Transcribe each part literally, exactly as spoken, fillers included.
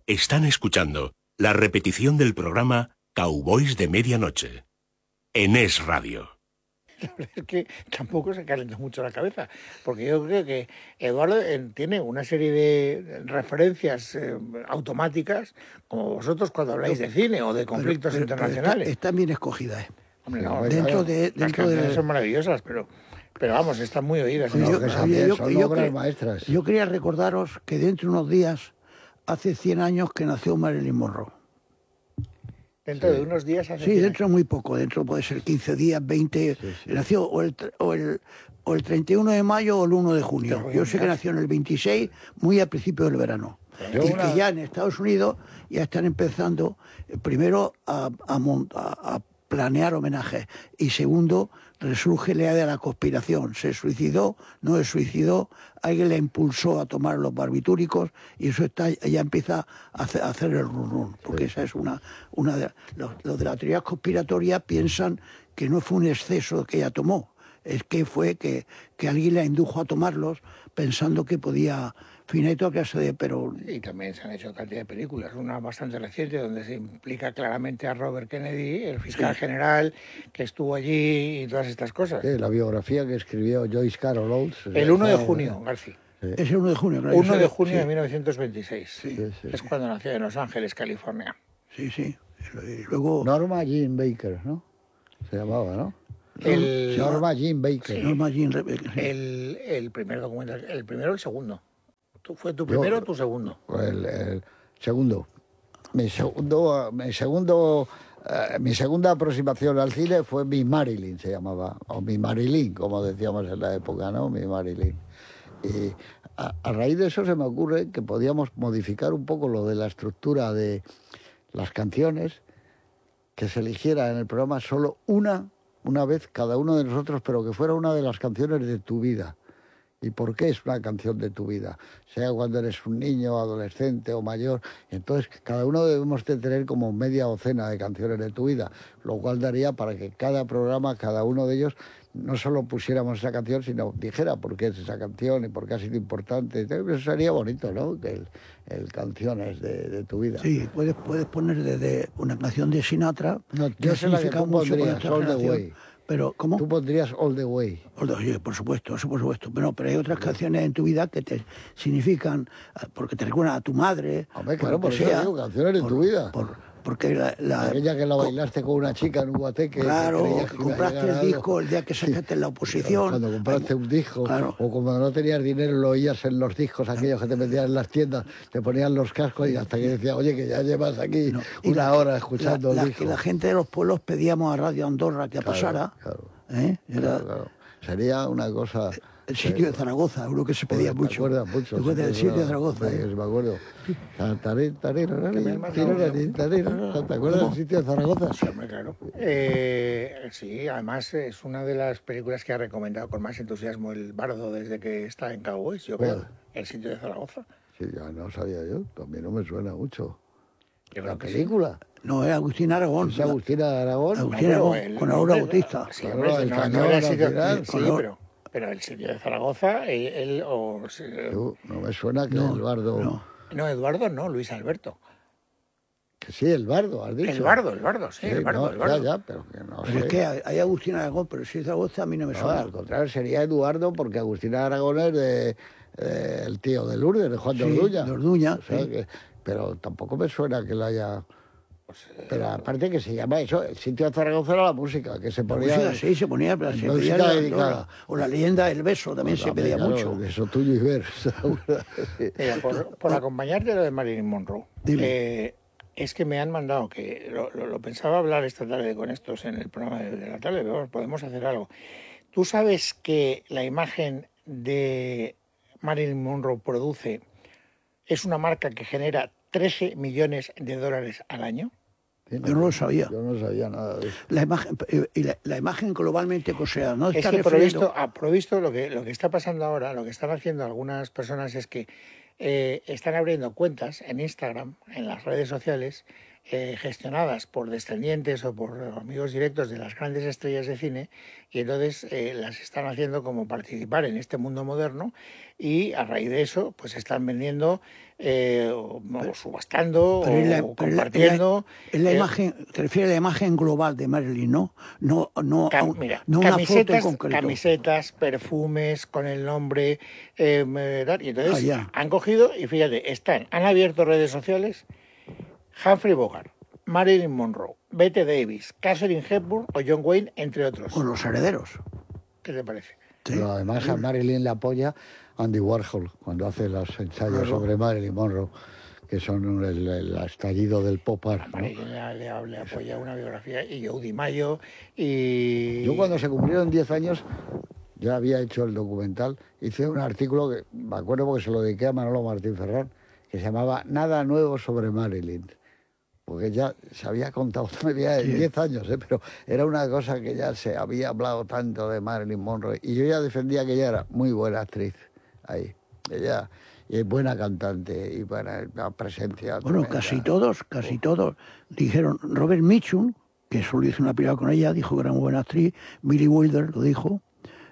Están escuchando la repetición del programa Cowboys de Medianoche en Es Radio. La verdad es que tampoco se calenta mucho la cabeza, porque yo creo que Eduardo eh, tiene una serie de referencias eh, automáticas, como vosotros cuando habláis de cine o de conflictos pero, pero, internacionales. Pero está, están bien escogidas. ¿eh? Hombre, no, dentro claro, de, las dentro canciones de... son maravillosas, pero, pero vamos, están muy oídas. Oye, ¿no? yo, que oye, también yo, son yo obras cre- maestras. yo quería recordaros que dentro de unos días, hace cien años que nació Marilyn Monroe. Dentro Sí. de unos días hace Sí, cien dentro de años. muy poco, dentro puede ser quince días, veinte, Sí, sí. nació o el, tr- o, el, o el treinta y uno de mayo o el uno de junio. De junio, Yo sé que casi. nació en el veintiséis, muy al principio del verano. Yo Y una- que ya en Estados Unidos ya están empezando, eh, primero, a, a, mont- a- a planear homenajes y segundo, resurge la idea de la conspiración. Se suicidó, no se suicidó, alguien le impulsó a tomar los barbitúricos y eso está, ya empieza a hacer, a hacer el run run, porque esa es una, una de los, los de la teoría conspiratoria piensan que no fue un exceso que ella tomó, es que fue que, que alguien la indujo a tomarlos pensando que podía. En fin, hay toda clase de, pero Y también se han hecho cantidad de películas, una bastante reciente donde se implica claramente a Robert Kennedy, el fiscal Sí. general que estuvo allí y todas estas cosas. Sí, la biografía que escribió Joyce Carol Oates. El uno de Está- junio, García. es el uno de junio. claro, yo uno sé- de junio sí, de mil novecientos veintiséis. Sí, Sí, sí. Es cuando nació en Los Ángeles, California. sí, sí. Y luego Norma Jean Baker, ¿no? Se llamaba, ¿no? El, Norma Jean Baker. Norma Jean Rebecca, sí. el, el primer documental, el primero o el segundo. ¿Tú, ¿Fue tu primero o tu segundo? El, el segundo. Mi segundo, mi segundo, eh, mi segunda aproximación al cine fue Mi Marilyn, se llamaba, o Mi Marilyn, como decíamos en la época, ¿no? Mi Marilyn. Y a, a raíz de eso se me ocurre que podíamos modificar un poco lo de la estructura de las canciones, que se eligiera en el programa solo una, una vez cada uno de nosotros, pero que fuera una de las canciones de tu vida. ¿Y por qué es una canción de tu vida? Sea cuando eres un niño, adolescente o mayor. Entonces, cada uno debemos de tener como media docena de canciones de tu vida, lo cual daría para que cada programa, cada uno de ellos, no solo pusiéramos esa canción, sino dijera por qué es esa canción y por qué ha sido importante. Eso sería bonito, ¿no? Que el, el canciones de, de tu vida. Sí, puedes, puedes poner desde una canción de Sinatra, No, que yo ha sé la que significado tú mucho con pondrías, nuestra All the generación. Way. Pero, ¿cómo? Tú pondrías All the Way. Oye, por supuesto, eso por supuesto. Pero, pero hay otras canciones en tu vida que te significan, ah, porque te recuerdan a tu madre. Hombre, por claro, lo por que eso sea, digo, canciones de por- tu vida. por- porque la, la- Aquella que la co- bailaste con una chica en un guateque. Claro, creías que iba a compraste llegar a el algo. disco el día que sacaste en la oposición. Cuando compraste un disco, Claro. o cuando no tenías dinero, lo oías en los discos, aquellos que te metían en las tiendas, te ponían los cascos y hasta que decía, oye, que ya llevas aquí No, y una la- hora escuchando la, la- el disco. que la gente de los pueblos pedíamos a Radio Andorra que Claro, pasara. claro, ¿eh? Era claro, claro. Sería una cosa... el sitio de Zaragoza, uno que se pedía Joder, mucho. ¿Te acuerdas mucho? ¿Te acuerdas del Sí, sitio de sí, Zaragoza? sí, eh? me acuerdo. Tarín, tarín, Que me han mandado tarín, tarín, tarín, ¿te acuerdas del sitio de Zaragoza? Sí, hombre, claro. Eh, sí, además es una de las películas que ha recomendado con más entusiasmo el Bardo desde que está en Cowboys, yo creo. ¿Cuál? El sitio de Zaragoza. Sí, ya no sabía yo, también no me suena mucho. Yo La creo que sí. película. No, era Agustín Aragón. ¿Es Agustina de Aragón? Agustín No, Aragón, pero el con Aura nombre- Bautista. Sí, Claro, hombre, el no, no cañón era el al sitio, final, sí, con Aura- pero, pero el sitio de Zaragoza, él, él o, Tú, no me suena que No, el bardo... no. no, Eduardo no, Luis Alberto. Que sí, el bardo, has dicho. El Bardo, el Bardo, sí, Sí, el Bardo, no, el Bardo. Ya, ya, pero que no Pero sé. es que hay, hay Agustín Aragón, pero si es Zaragoza a mí no me No, suena. al contrario, sería Eduardo, porque Agustina de Aragón es de, eh, el tío de Lourdes, de Juan de Sí, Orduña. de Orduña, O sea sí. que- pero tampoco me suena que la haya... Pero aparte que se llama eso, el sitio de Zaragoza era la música, que se La ponía... música sí se ponía, pero se música pedía la dedicada. Andorra. O la leyenda del beso también se pedía Claro, mucho. de eso tuyo y ver. Mira, por, por acompañarte lo de Marilyn Monroe, Dime. eh, es que me han mandado, que lo, lo- lo pensaba hablar esta tarde con estos en el programa de, de la tarde, pero vamos, podemos hacer algo. ¿Tú sabes que la imagen de Marilyn Monroe produce es una marca que genera trece millones de dólares al año? Yo no lo sabía. Yo no sabía nada de eso. La imagen, eh, y la, la imagen globalmente, o sea, no Es está que refiriendo... provisto, a provisto lo que, lo que está pasando ahora, lo que están haciendo algunas personas es que eh, están abriendo cuentas en Instagram, en las redes sociales, eh, gestionadas por descendientes o por amigos directos de las grandes estrellas de cine, y entonces eh, las están haciendo como participar en este mundo moderno, y a raíz de eso pues están vendiendo eh, o, o subastando Pero es la, o pero es la- es la- compartiendo. es la eh, imagen, te refieres a la imagen global de Marilyn, ¿no? No, no, a Cam- un- mira, no una foto en camisetas, concreto. camisetas, perfumes con el nombre, eh, me- tal, y entonces Ah, ya. han cogido y fíjate, están, han abierto redes sociales, Humphrey Bogart, Marilyn Monroe, Bette Davis, Catherine Hepburn o John Wayne, entre otros. Con los herederos. ¿Qué te parece? Sí. Pero además a Marilyn le apoya Andy Warhol cuando hace los ensayos Claro. sobre Marilyn Monroe, que son un- el, el estallido del pop art, ¿no? Marilyn le, le- le apoya una biografía, y Joe DiMaggio, y... Yo cuando se cumplieron diez años, ya había hecho el documental, hice un artículo que me acuerdo porque se lo dediqué a Manolo Martín Ferrán, que se llamaba Nada nuevo sobre Marilyn. Porque ya se había contado todavía en diez años, ¿eh? Pero era una cosa que ya se había hablado tanto de Marilyn Monroe. Y yo ya defendía que ella era muy buena actriz ahí. Ella es buena cantante y buena la presencia. Bueno, tremenda. casi todos, casi todos. Dijeron, Robert Mitchum, que solo hizo una película con ella, dijo que era muy buena actriz. Billy Wilder lo dijo.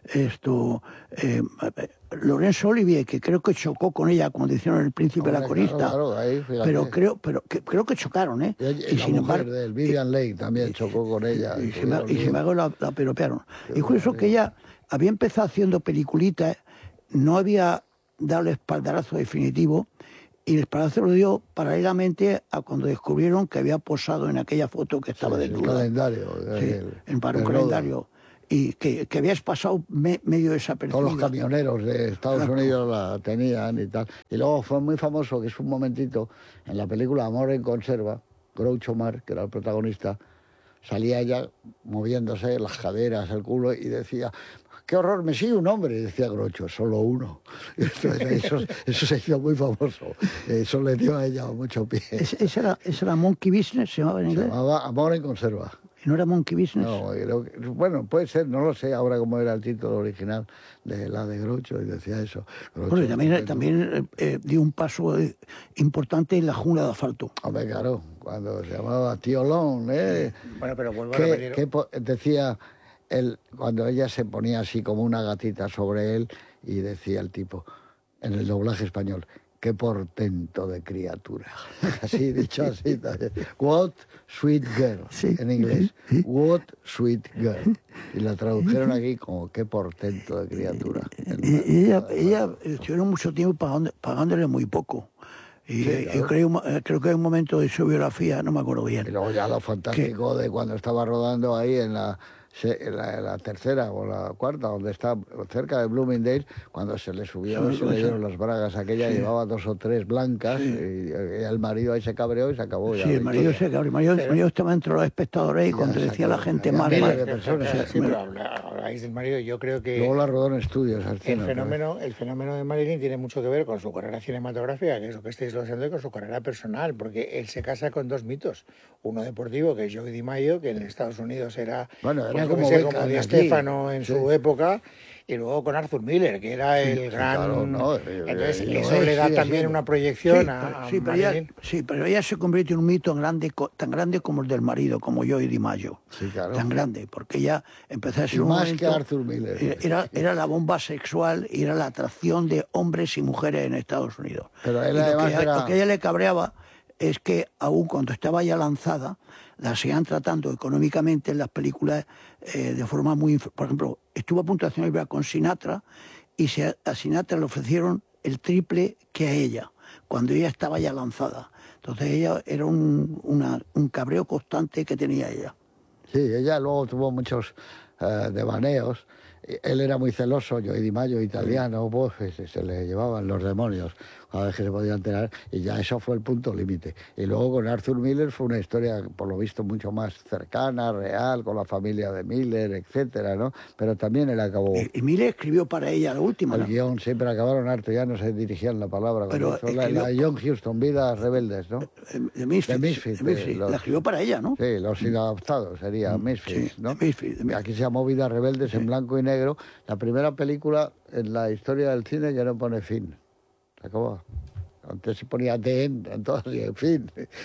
Esto, eh, Lorenzo Olivier, que creo que chocó con ella cuando hicieron El Príncipe de la Hombre, Corista. claro, claro, ahí, fíjate. pero creo, pero que, creo que chocaron, ¿eh? Y, y la mujer del Vivian Leigh también chocó con ella. Y, y sin, y sin tuvieron embargo la, la peropearon. Qué Y curioso barbaridad. que ella había empezado haciendo peliculitas, no había dado el espaldarazo definitivo, y el espaldarazo lo dio paralelamente a cuando descubrieron que había posado en aquella foto que estaba líos. Sí, el desnuda. calendario. Sí, el- en para un el calendario. Y que, que habías pasado me- medio Todos desapercibido. los camioneros de Estados Exacto. Unidos la tenían y tal. Y luego fue muy famoso, que es un momentito, en la película Amor en Conserva, Groucho Marx, que era el protagonista, salía ella moviéndose las caderas, el culo, y decía, qué horror, me sigue un hombre, y decía Groucho, solo uno. Entonces, eso, eso se hizo muy famoso. Eso le dio a ella mucho pie. Ese, ese era, ese era Monkey Business, se llamaba en Se inglés. llamaba Amor en Conserva. ¿Y no era Monkey Business? No, creo que- bueno, puede ser, no lo sé ahora cómo era el título original de la de Groucho, y decía eso. Groucho, Bueno, y también, estupendo. también eh, eh, dio un paso eh, importante en la jungla de asfalto. Hombre, claro, cuando se llamaba Tío Lon, ¿eh? Bueno, pero vuelvo a Que, repetir. que po- decía, él, cuando ella se ponía así como una gatita sobre él, y decía el tipo, en el doblaje español, qué portento de criatura. Así, dicho así también. What sweet girl, Sí, en inglés. sí. What sweet girl. Y la tradujeron aquí como qué portento de criatura. Y, y ella, ella estuvieron mucho tiempo pagando- pagándole muy poco. Y, Sí, eh, claro. y creo, eh, creo que hay un momento de su biografía, no me acuerdo Y bien. luego ya lo fantástico de cuando estaba rodando ahí en la, se- en la, en la tercera o la cuarta, donde está cerca de Bloomingdale, cuando se le subió, Sí, se le sí. dieron las bragas, aquella llevaba dos o tres blancas, y, y el marido ahí se cabreó y se acabó. ya Sí, la el marido, historia. se, el marido, el marido estaba entre los espectadores y cuando se decía a la acabó. gente Había mal, miles mal, de personas. o sea, Sí, me- pero habla- habláis del marido. Yo creo que Luego la rodó en estudios. al el cine, fenómeno, el fenómeno de Marilyn tiene mucho que ver con su carrera cinematográfica, que es lo que estáis haciendo, y con su carrera personal, porque él se casa con dos mitos. Uno deportivo, que es Joey DiMaggio, que en Estados Unidos era, Bueno, era pues, yo qué como sé, Beckham como Di aquí. Stéfano en Sí. su época, y luego con Arthur Miller, que era el sí, gran... claro, no, eh, Entonces, eh, lo eso es, le da sigue también siendo. una Sí, proyección a, pero, a sí, pero ella, Marilyn. sí, pero ella se convirtió en un mito tan grande, co- tan grande como el del marido, como yo y Di Maggio. Sí, claro. Tan grande, porque ella empezó a Y ser un más momento- que Arthur Miller. Era, era- era la bomba sexual y era la atracción de hombres y mujeres en Estados Unidos. Pero él Y lo, además que, era- lo que a ella le cabreaba es que aún cuando estaba ya lanzada, la seguían tratando económicamente en las películas eh, de forma muy... inf- Por ejemplo, estuvo a punto de hacer una película con Sinatra y se- a Sinatra le ofrecieron el triple que a ella, cuando ella estaba ya lanzada. Entonces ella era un, una- un cabreo constante que tenía ella. Sí, ella luego tuvo muchos eh, devaneos. Él era muy celoso, yo y Di Maggio, italiano, pues se, se le llevaban los demonios cada vez que se podía enterar, y ya eso fue el punto límite. Y luego con Arthur Miller fue una historia, por lo visto, mucho más cercana, real, con la familia de Miller, etcétera, ¿no? Pero también él acabó... Y, y Miller escribió para ella la última. El ¿no? guión siempre acabaron harto, ya no se dirigían la palabra. Pero Pero la, escribió- la de John Huston, Vidas Rebeldes, ¿no? Eh, De Misfits. De Misfits, de Misfits. de los- La escribió para ella, ¿no? Sí, los inadaptados sería Mm, Misfits, sí, ¿no? de Misfits, de Misfits. Aquí se llamó Vidas Rebeldes en blanco y negro. La primera película en la historia del cine que no pone fin. Se acabó. Antes se ponía The End, entonces, en fin.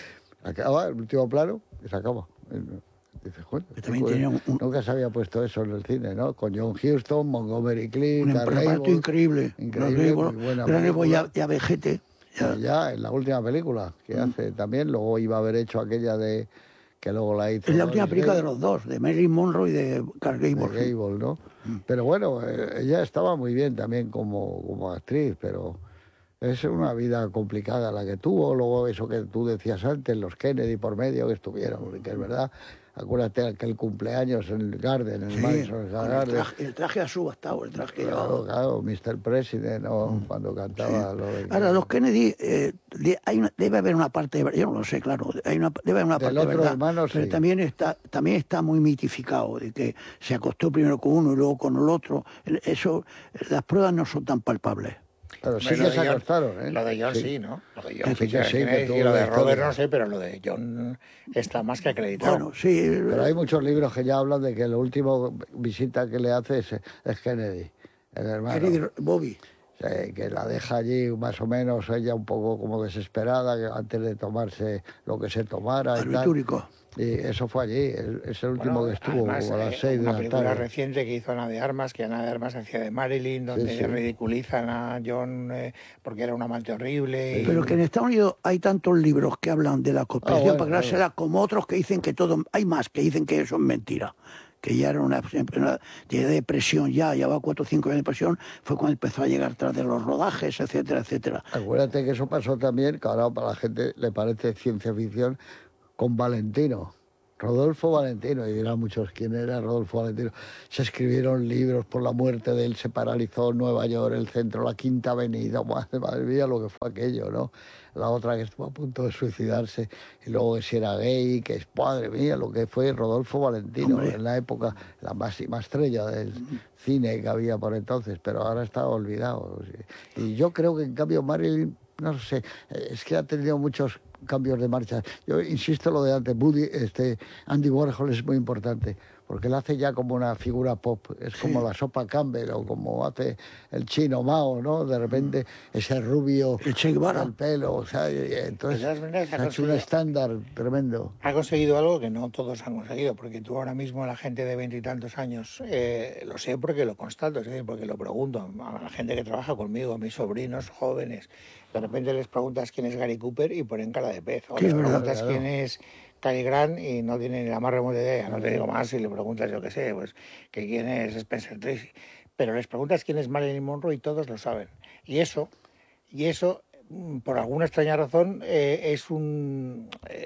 Acaba el último plano y se acaba. Dices, joder, que también tenía un, un, nunca se había puesto eso en el cine, ¿no? Con John Huston, Montgomery Clint, un reparto increíble. Increíble, muy buena película. Ya, ya vejete. Ya. ya, en la última película que mm. hace también, luego iba a haber hecho aquella de... que luego la hizo... Es la última película de los dos, de Marilyn Monroe y de Clark Gable. De Gable, ¿no? Mm. Pero bueno, ella estaba muy bien también como, como actriz, pero... Es una vida complicada la que tuvo, luego eso que tú decías antes, los Kennedy por medio que estuvieron, que es verdad. Acuérdate que el cumpleaños en el Garden, en el sí, Madison Garden. El traje, el traje ha subastado, el traje... Claro, claro, mister President, ¿no? Mm. Cuando cantaba... Sí. Lo de... Ahora, los Kennedy, eh, hay una, debe haber una parte, de, yo no lo sé, claro, hay una, debe haber una Del parte otro de verdad, hermano, pero sí. también está, también está muy mitificado, de que se acostó primero con uno y luego con el otro. Eso, las pruebas no son tan palpables. Pero sí que se John, acostaron, ¿eh? Lo de John sí, sí ¿no? Lo de John sí, sí, que sí, que y lo de Robert no sé, pero lo de John está más que acreditado. Bueno, sí. Pero hay muchos libros que ya hablan de que la última visita que le hace es, es Kennedy, el hermano. Kennedy, Bobby. Sí, que la deja allí más o menos ella un poco como desesperada, que antes de tomarse lo que se tomara y tal. Y eso fue allí, es el último bueno, que estuvo además, a las seis de la tarde. Una película reciente que hizo Ana de Armas, que Ana de Armas hacía de Marilyn, donde sí, sí. ridiculizan a John eh, porque era un amante horrible. Y... Pero que en Estados Unidos hay tantos libros que hablan de la conspiración ah, bueno, para creársela, bueno. como otros que dicen que todo, hay más que dicen que eso es mentira. Que ya era una, una de depresión, ya llevaba cuatro o cinco años de depresión, fue cuando empezó a llegar tras de los rodajes, etcétera, etcétera. Acuérdate que eso pasó también, que ahora para la gente le parece ciencia ficción, con Valentino, Rodolfo Valentino, y dirán muchos quién era Rodolfo Valentino. Se escribieron libros por la muerte de él, se paralizó Nueva York, el centro, la Quinta Avenida, madre, madre mía lo que fue aquello, ¿no? La otra que estuvo a punto de suicidarse, y luego que si era gay, que es, madre mía, lo que fue Rodolfo Valentino, Hombre. en la época, la máxima estrella del cine que había por entonces, pero ahora está olvidado. Y yo creo que en cambio Marilyn, no sé, es que ha tenido muchos cambios de marcha. Yo insisto lo de antes, Buddy, este, Andy Warhol es muy importante, porque él hace ya como una figura pop, es como sí. la sopa Campbell o como hace el chino Mao, ¿no? De repente ese rubio, el Che Guevara, el pelo, o sea, entonces ha hecho un estándar tremendo. Ha conseguido algo que no todos han conseguido, porque tú ahora mismo a la gente de veintitantos años, eh, lo sé porque lo constato, es decir, porque lo pregunto a la gente que trabaja conmigo, a mis sobrinos jóvenes, de repente les preguntas quién es Gary Cooper y ponen cara de pez, o sí, les preguntas claro. quién es Cary Grant y no tienen ni la más remota idea, no te digo más si le preguntas, yo qué sé, pues que quién es Spencer Tracy, pero les preguntas quién es Marilyn Monroe y todos lo saben. Y eso, y eso por alguna extraña razón, eh, es un,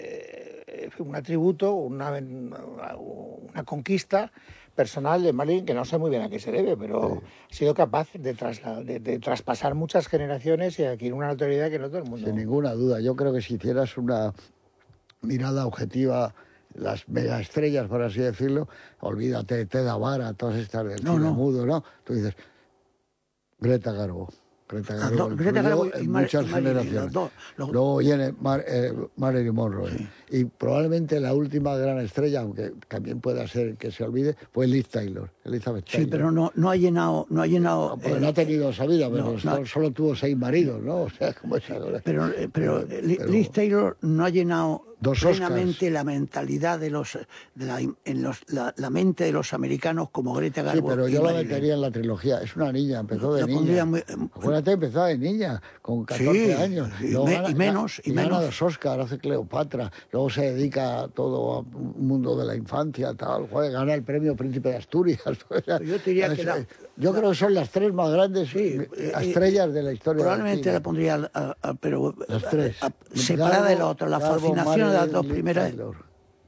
eh, un atributo, una, una conquista personal de Marilyn, que no sé muy bien a qué se debe, pero sí. ha sido capaz de, trasla, de, de traspasar muchas generaciones y adquirir una notoriedad que no todo el mundo... Sin ninguna duda. Yo creo que si hicieras una mirada objetiva, las megaestrellas, por así decirlo, olvídate de Teda Vara, todas estas del no, cine no. mudo, ¿no? Tú dices, Greta Garbo. Greta Garbo, no, Greta Garbo en Mar muchas Mar generaciones. Los dos, los... Luego viene Mar eh, Marilyn Monroe. Sí. Y probablemente la última gran estrella, aunque también pueda ser que se olvide, fue Liz Taylor, Elizabeth Taylor. Sí, pero no, no ha llenado... No ha llenado no, porque eh, no ha tenido esa vida, pero no, solo, no. solo tuvo seis maridos, ¿no? O sea, como esa... Pero, pero, pero Liz Taylor no ha llenado... Dos plenamente Oscars. La mentalidad de los, de la, en los la, la mente de los americanos como Greta Garbo. Sí, pero yo la metería en la trilogía. Es una niña, empezó de la niña. Muy, Acuérdate, empezó de niña, con catorce sí, años. Y, me, gana, y menos, y, y menos. Gana dos Oscars, hace Cleopatra. Luego se dedica a todo un mundo de la infancia, tal. Joder, gana el premio Príncipe de Asturias. Yo diría es, que la, yo la, creo que son las tres más grandes sí, estrellas de la historia. Probablemente la pondría, a, a, pero las tres. A, a, separada Garbo, de la otra, la Garbo, fascinación de las dos primeras. Taylor.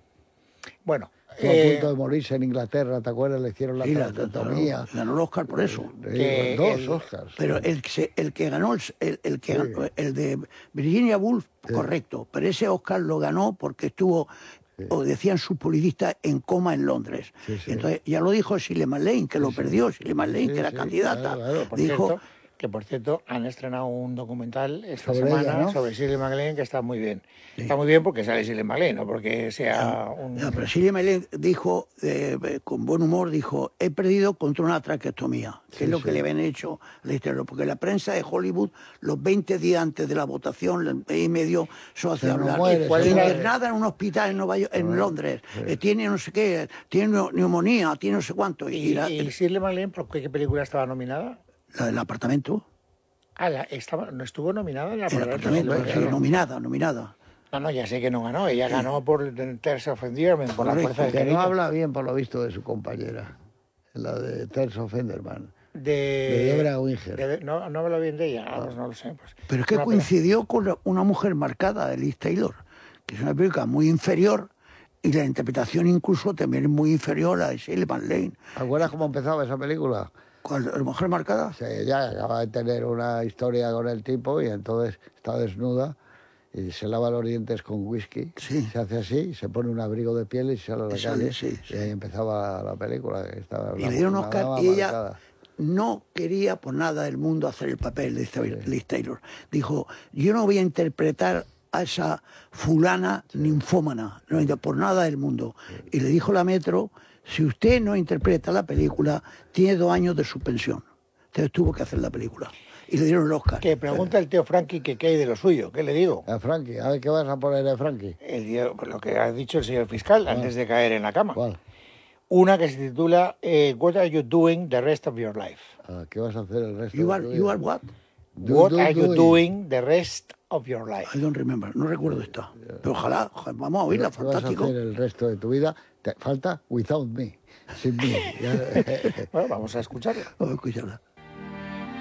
Bueno, estuvo eh, a punto de morirse en Inglaterra, ¿te acuerdas? Le hicieron la sí, traqueotomía. Ganó el Oscar por eso. Eh, dos el, Oscars. Pero el, el que ganó, el, el, que sí. ganó, el de Virginia Woolf, sí. correcto. Pero ese Oscar lo ganó porque estuvo, sí. o decían sus politistas, en coma en Londres. Sí, sí. Entonces, ya lo dijo Shirley MacLaine, que lo sí, perdió. Shirley MacLaine, sí, que era sí, candidata. Claro, claro. Por dijo... cierto, que por cierto han estrenado un documental esta Sobre semana ella, ¿no? sobre Shirley MacLaine que está muy bien. Sí. Está muy bien porque sale Shirley MacLaine, no porque sea un... No, pero Shirley MacLaine dijo, eh, con buen humor, dijo, he perdido contra una traqueostomía, que Sí, es lo sí. que le habían hecho a la historia, porque la prensa de Hollywood, los veinte días antes de la votación, el mes y medio, eso hace Se nos hablar. muere, Y se muere. internada en un hospital en, Nueva York, en Londres, eh, tiene no sé qué, tiene neu- neumonía, tiene no sé cuánto. Y, ¿Y, la- y Shirley MacLaine por qué, qué película estaba nominada? la del apartamento, Ah, la, estaba, no estuvo nominada en la el apartamento, sí, sí, claro. nominada, nominada. No, no, ya sé que no ganó. Ella ganó por Terms of Endearment, por la Correcto. fuerza del Que cariño. no habla bien, por lo visto, de su compañera, la de Terence of Enderman. De, de Debra Winger. de- no, no hablo bien de ella. Ah, pues no lo sé. Pues. Pero es que Una coincidió con la- una mujer marcada, Liz Taylor, que es una película muy inferior y la interpretación incluso también es muy inferior a la de Shirley MacLaine. ¿Te acuerdas cómo empezaba esa película? ¿Cuál, la mujer marcada? O sea, ella acaba de tener una historia con el tipo y entonces está desnuda y se lava los dientes con whisky. Sí. Se hace así, se pone un abrigo de piel y sale a la Y sale, calle. sí, Y ahí empezaba la película. Que estaba Y una- le dieron una Oscar dama y ella marcada. no quería por nada del mundo hacer el papel de esta- Liz Taylor. Dijo, yo no voy a interpretar a esa fulana ninfómana, no, por nada del mundo. Y le dijo la Metro, si usted no interpreta la película, tiene dos años de suspensión. Entonces tuvo que hacer la película. Y le dieron el Oscar. Que pregunta el tío Frankie que qué hay de lo suyo. ¿Qué le digo? A Frankie, a ver qué vas a poner de Frankie. El día- pues lo que ha dicho el señor fiscal antes de caer en la cama. ¿Cuál? Una que se titula eh, What are you doing the rest of your life? Ah, ¿qué vas a hacer el resto You de are, tu you vida? are what? Do- What do- are you doing. doing the rest of your life? I don't remember, no recuerdo esto. Pero ojalá, ojalá, vamos a oírla, ¿Qué vas a fantástico. hacer el resto de tu vida? Te falta Without Me, sin mí. Ya- Bueno, vamos a escucharla. Vamos a escucharla.